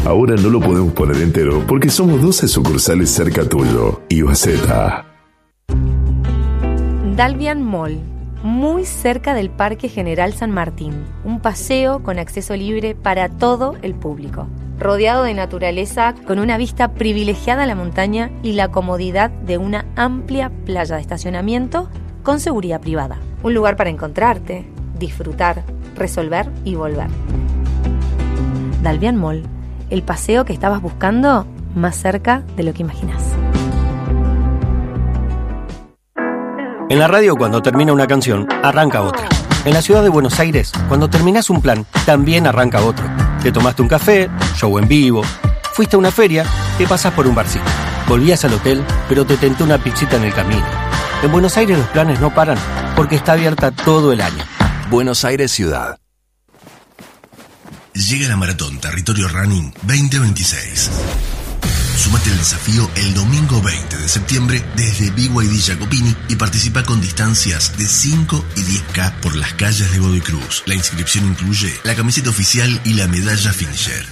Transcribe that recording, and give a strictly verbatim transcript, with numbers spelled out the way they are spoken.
Ahora no lo podemos poner entero porque somos doce sucursales cerca tuyo. Ibaceta. Dalvian Mall, muy cerca del Parque General San Martín. Un paseo con acceso libre para todo el público. Rodeado de naturaleza, con una vista privilegiada a la montaña y la comodidad de una amplia playa de estacionamiento con seguridad privada. Un lugar para encontrarte, disfrutar, resolver y volver. Dalvian Mall, el paseo que estabas buscando más cerca de lo que imaginas. En la radio, cuando termina una canción, arranca otra. En la ciudad de Buenos Aires, cuando terminás un plan, también arranca otro. Te tomaste un café, show en vivo, fuiste a una feria, te pasás por un barcito. Volvías al hotel, pero te tentó una pizzita en el camino. En Buenos Aires los planes no paran, porque está abierta todo el año. Buenos Aires Ciudad. Llega la Maratón Territorio Running veinte veintiséis. Sumate al desafío el domingo veinte de septiembre desde B Y D Jacopini y participa con distancias de cinco y diez K por las calles de Godoy Cruz. La inscripción incluye la camiseta oficial y la medalla finisher.